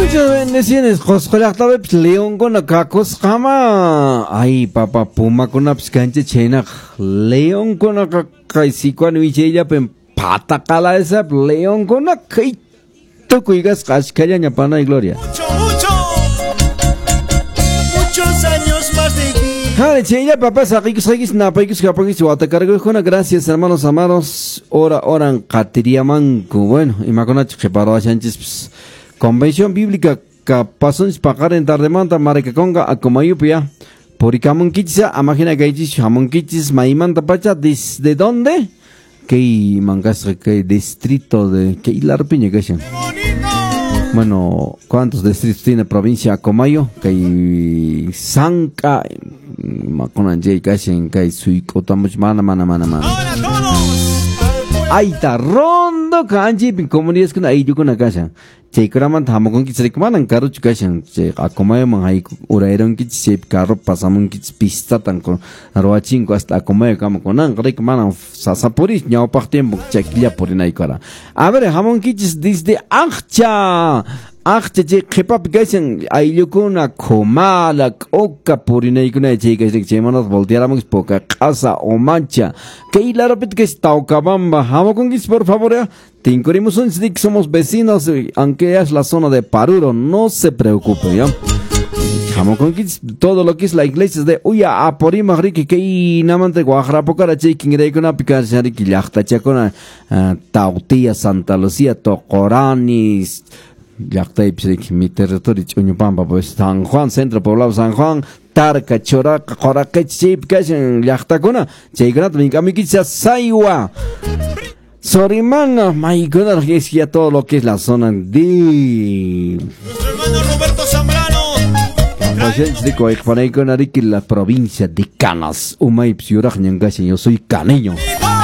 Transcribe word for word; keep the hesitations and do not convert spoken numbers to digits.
Muchas bendiciones, Joscolactabe, León con la Cacos Jama. Ay, papá, Puma con la Pscanche Chena. León con la Caicicuan Vichella, Pen Patacala esa, León con la Kai. Tocuigas, Cascaya, Ñapana y Gloria. Mucho, mucho. Muchos años más de aquí. Jale, Chella, papá, Saquis, Saquis, Napaquis, Capakis, Guatacargo, con gracias, hermanos amados. Ora, oran, Catiriamanco. Bueno, y Maconach, que paró a Sánchez. Convención bíblica capazón pagar en Tardemanta Maricaconga a Comayupia por Icamonquicha a Magina Gaitis Jamonquichis Maimanta Pacha ¿desde dónde? Que mangas que distrito de que Hilar Piña que bueno, ¿cuántos distritos tiene provincia Comayo? Que Sanca Maconanje Cashen que Suico Tamuch mana mana mana mana. Ay, ta rondo kanji comunidades con ahí yo con la casa. Chekraman tamokon kitsrikman ang karo chukashan che akomay mangai urairon kitsep karo pasamon kits pista tanko roachin ko hasta akomay kamokonan rikman sasapuri nyao paktem buk cheklia porinay kara. A ver, hamon kits desde Achcha. Achcha che khepap gasan aylukuna komala oka porinay kuna che gasik chemanos volteáramos poca casa o mancha. Que hilarapit que está okabamba hamokon kits por favor ya. Te incurrimos un stick, somos vecinos, aunque es la zona de Paruro, no se preocupe, ¿ya? Todo lo que es la iglesia de Uya, a Porima, Ricky, que Namante, Guajarapocara, Chiking, Reikona, Picard, Yachta, Chacona, Tautía, Santa Lucía, Tocoranis, Yachta, mi territorio, Chuñupampa, pues San Juan, Centro Poblado San Juan, Tarca, Choraca, Joraque, Chip, Cashin, Yachtacona, Chaikanat, Mikamikisa, Saiwa. Sorimana, my God, es ya todo lo que es la zona de Nuestro hermano Roberto Zambrano. la provincia de Canas. Umay, yo soy caneño.